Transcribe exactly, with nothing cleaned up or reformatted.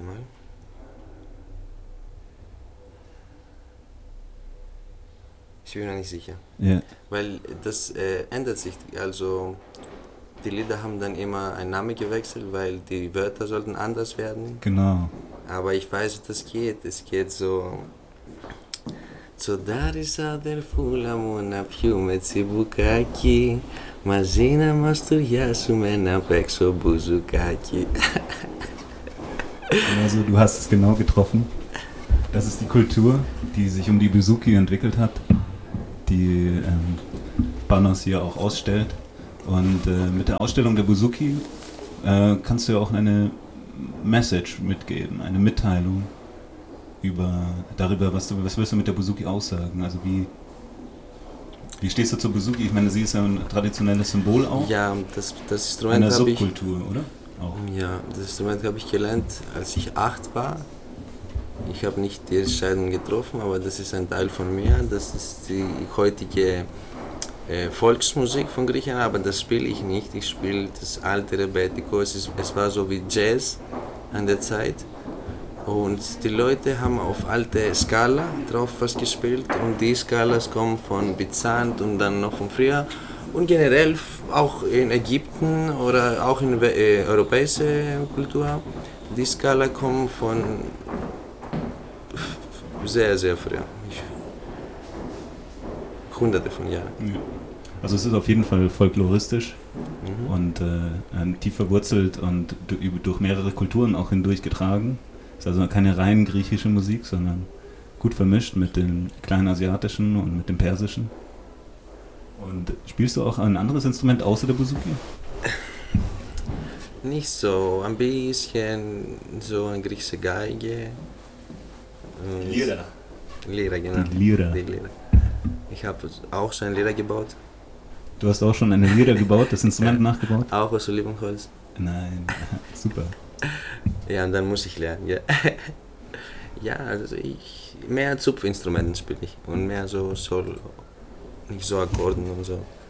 Warte mal. Ich bin mir nicht sicher. Ja. Weil das äh, ändert sich. Also die Lieder haben dann immer einen Namen gewechselt, weil die Wörter sollten anders werden. Genau. Aber ich weiß, wie das geht. Es geht so... So δάρισα αδερφούλα μου να πιούμε τσιμπουκάκι, μαζί να μαστουριάσουμε να παίξω μπουζουκάκι. Also du hast es genau getroffen. Das ist die Kultur, die sich um die Bouzouki entwickelt hat, die ähm, Panos hier auch ausstellt. Und äh, mit der Ausstellung der Bouzouki äh, kannst du ja auch eine Message mitgeben, eine Mitteilung über darüber, was du, was willst du mit der Bouzouki aussagen? Also wie, wie stehst du zur Bouzouki? Ich meine, sie ist ja ein traditionelles Symbol auch. Ja, das, das Instrument einer habe ich... Subkultur, oder? Auch. Ja, das Instrument habe ich gelernt, als ich acht war. Ich habe nicht die Entscheidung getroffen, aber das ist ein Teil von mir. Das ist die heutige äh, Volksmusik von Griechenland, aber das spiele ich nicht. Ich spiele das alte Rebetiko. Es, ist, es war so wie Jazz an der Zeit. Und die Leute haben auf alte Skala drauf was gespielt. Und die Skalas kommen von Byzant und dann noch von früher. Und generell auch in Ägypten oder auch in äh, europäischer Kultur. Die Skala kommt von sehr, sehr früh. Ich, hunderte von Jahren. Ja. Also es ist auf jeden Fall folkloristisch Mhm. und äh, tief verwurzelt und du- durch mehrere Kulturen auch hindurch getragen. Ist also keine rein griechische Musik, sondern gut vermischt mit dem kleinasiatischen und mit dem persischen. Und spielst du auch ein anderes Instrument außer der Bouzouki? Nicht so, ein bisschen so eine griechische Geige. Und Lira. Lira, genau. Die Lira. Die Lira. Ich habe auch so ein Lira gebaut, Du hast auch schon eine Lira gebaut, das Instrument Ja. nachgebaut? auch aus Olivenholz. Nein, super. Ja, und dann muss ich lernen, ja. Ja, also ich, mehr Zupfinstrumenten spiele ich und mehr so Solo, nicht so Akkorden und so.